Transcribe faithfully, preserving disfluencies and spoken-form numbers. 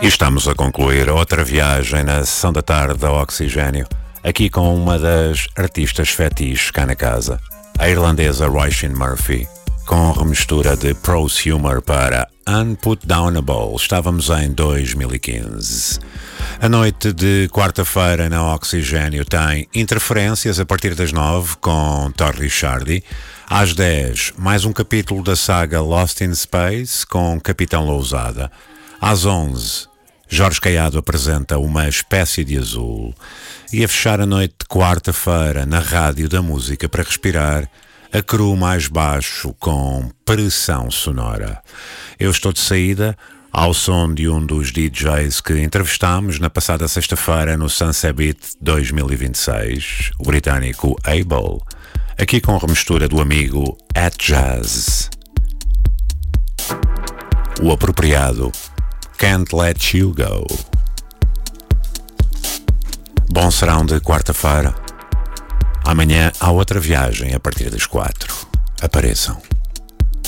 E estamos a concluir outra viagem na sessão da tarde da Oxigênio, aqui com uma das artistas fetiches cá na casa, a irlandesa Roisin Murphy, com remistura de Prosumer para Unputdownable. Estávamos em dois mil e quinze. A noite de quarta-feira na Oxigênio tem Interferências a partir das nove com Thor Richardi. Às dez, mais um capítulo da saga Lost in Space com Capitão Lousada. Às onze, Jorge Caiado apresenta Uma Espécie de Azul. E a fechar a noite de quarta-feira na Rádio da Música para Respirar, a cru mais baixo com Pressão Sonora. Eu estou de saída ao som de um dos D Js que entrevistámos na passada sexta-feira no Sunset Beat dois mil e vinte e seis, o britânico Abel, aqui com remistura do amigo At Jazz. O apropriado Can't Let You Go. Bom serão de quarta-feira. Amanhã há outra viagem a partir das quatro. Apareçam.